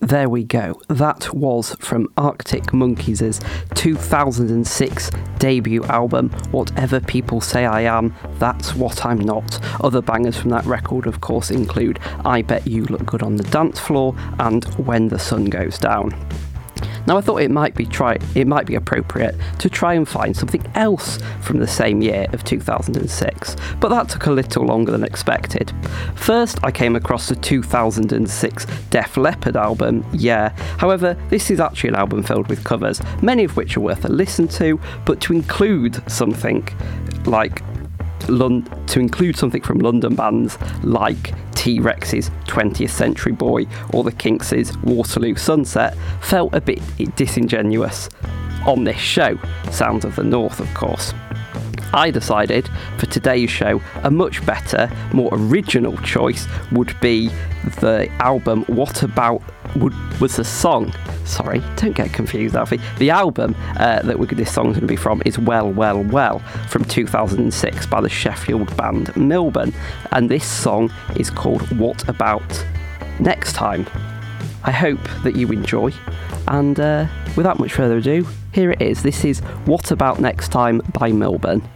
There we go. That was from Arctic Monkeys' 2006 debut album, Whatever People Say I Am, That's What I'm Not. Other bangers from that record, of course, include I Bet You Look Good on the Dance Floor and When the Sun Goes Down. Now, I thought it might be appropriate to try and find something else from the same year of 2006, but that took a little longer than expected. First, I came across the 2006 Def Leppard album, Yeah. However, this is actually an album filled with covers, many of which are worth a listen to, but to include something from London bands like T-Rex's 20th Century Boy or the Kinks' Waterloo Sunset felt a bit disingenuous on this show, Sounds of the North, of course. I decided for today's show a much better, more original choice would be the album What About was the song. Sorry, don't get confused, Alfie. The album this song's going to be from is Well, Well, Well from 2006 by the Sheffield band Milburn, and this song is called What About Next Time. I hope that you enjoy, and without much further ado, here it is. This is What About Next Time by Milburn.